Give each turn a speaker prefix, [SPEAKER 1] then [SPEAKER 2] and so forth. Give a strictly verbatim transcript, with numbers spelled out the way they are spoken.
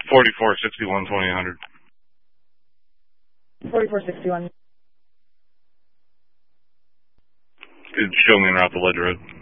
[SPEAKER 1] forty-four sixty-one twenty hundred.
[SPEAKER 2] forty-four sixty-one.
[SPEAKER 1] Show me en route to Ledge Road.